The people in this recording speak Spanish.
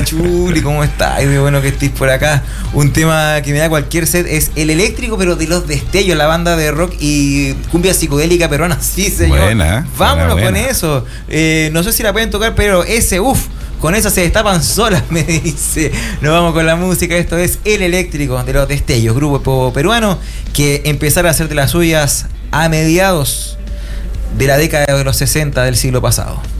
Chuli, ¿cómo estás? Qué bueno que estés por acá. Un tema que me da cualquier set es El Eléctrico, pero de Los Destellos, la banda de rock y cumbia psicodélica peruana. Sí, señor. Buena, vámonos buena. Con eso. No sé si la pueden tocar, pero con esa se destapan solas, me dice. Nos vamos con la música. Esto es El Eléctrico de Los Destellos, grupo peruano que empezara a hacer de las suyas a mediados de la década de los 60 del siglo pasado.